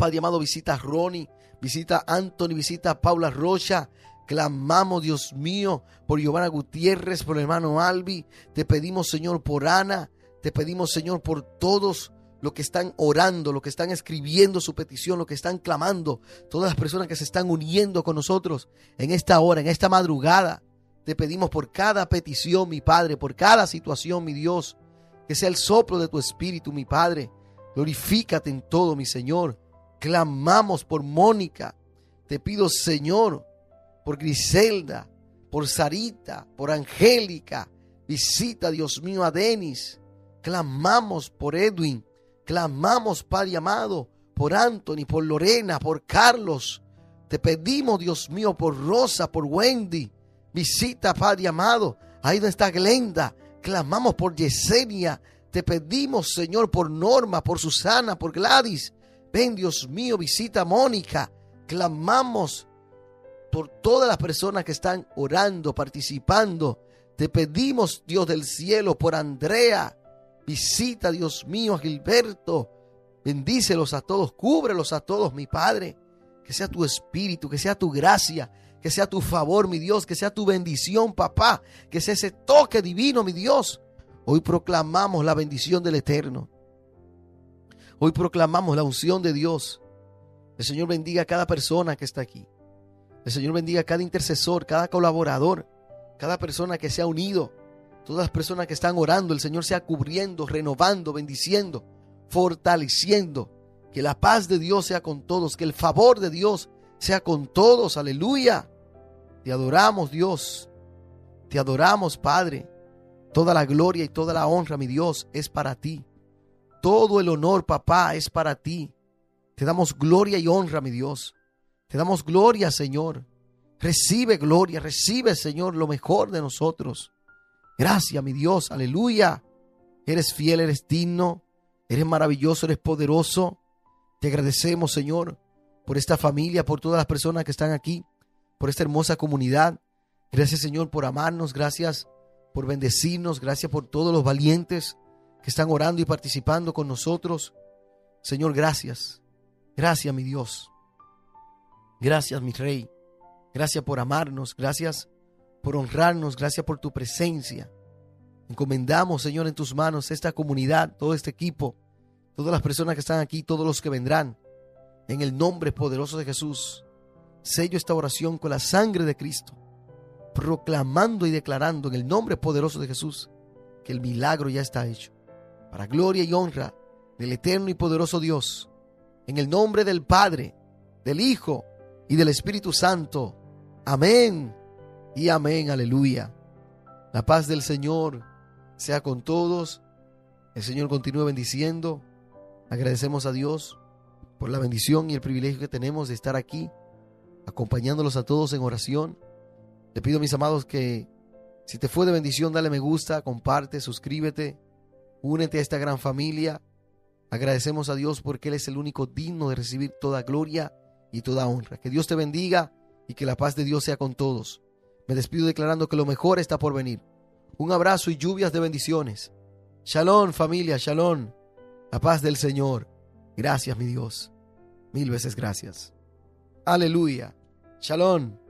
Padre amado, visita a Ronnie, visita a Anthony, visita a Paula Rocha. Clamamos, Dios mío, por Giovanna Gutiérrez, por el hermano Albi. Te pedimos, Señor, por Ana. Te pedimos, Señor, por todos los que están orando, los que están escribiendo su petición, los que están clamando, todas las personas que se están uniendo con nosotros en esta hora, en esta madrugada. Te pedimos por cada petición, mi Padre, por cada situación, mi Dios, que sea el soplo de tu Espíritu, mi Padre. Glorifícate en todo, mi Señor. Clamamos por Mónica. Te pido, Señor, por Griselda, por Sarita, por Angélica. Visita, Dios mío, a Denis. Clamamos por Edwin. Clamamos, Padre amado, por Anthony, por Lorena, por Carlos. Te pedimos, Dios mío, por Rosa, por Wendy. Visita, Padre amado, ahí donde está Glenda. Clamamos por Yesenia. Te pedimos, Señor, por Norma, por Susana, por Gladys. Ven, Dios mío, visita a Mónica. Clamamos por todas las personas que están orando, participando. Te pedimos, Dios del cielo, por Andrea. Visita, Dios mío, a Gilberto. Bendícelos a todos, cúbrelos a todos, mi Padre. Que sea tu espíritu, que sea tu gracia, que sea tu favor, mi Dios, que sea tu bendición, papá. Que sea ese toque divino, mi Dios. Hoy proclamamos la bendición del Eterno. Hoy proclamamos la unción de Dios. El Señor bendiga a cada persona que está aquí. El Señor bendiga a cada intercesor, cada colaborador, cada persona que se ha unido. Todas las personas que están orando, el Señor sea cubriendo, renovando, bendiciendo, fortaleciendo. Que la paz de Dios sea con todos, que el favor de Dios sea con todos. Aleluya. Te adoramos, Dios. Te adoramos, Padre. Toda la gloria y toda la honra, mi Dios, es para ti. Todo el honor, papá, es para ti. Te damos gloria y honra, mi Dios. Te damos gloria, Señor. Recibe gloria, recibe, Señor, lo mejor de nosotros. Gracias, mi Dios, aleluya. Eres fiel, eres digno, eres maravilloso, eres poderoso. Te agradecemos, Señor, por esta familia, por todas las personas que están aquí, por esta hermosa comunidad. Gracias, Señor, por amarnos, gracias por bendecirnos, gracias por todos los valientes que están orando y participando con nosotros. Señor, gracias. Gracias, mi Dios. Gracias, mi Rey. Gracias por amarnos, gracias por honrarnos, gracias por tu presencia. Encomendamos, Señor, en tus manos esta comunidad, todo este equipo, todas las personas que están aquí, todos los que vendrán. En el nombre poderoso de Jesús, sello esta oración con la sangre de Cristo, proclamando y declarando en el nombre poderoso de Jesús que el milagro ya está hecho. Para gloria y honra del eterno y poderoso Dios, en el nombre del Padre, del Hijo y del Espíritu Santo. Amén y amén. Aleluya. La paz del Señor sea con todos. El Señor continúe bendiciendo. Agradecemos a Dios por la bendición y el privilegio que tenemos de estar aquí, acompañándolos a todos en oración. Le pido, mis amados, que si te fue de bendición, dale me gusta, comparte, suscríbete, únete a esta gran familia. Agradecemos a Dios porque Él es el único digno de recibir toda gloria y toda honra. Que Dios te bendiga y que la paz de Dios sea con todos. Me despido declarando que lo mejor está por venir. Un abrazo y lluvias de bendiciones. Shalom, familia, shalom. La paz del Señor. Gracias, mi Dios. Mil veces gracias. Aleluya. Shalom.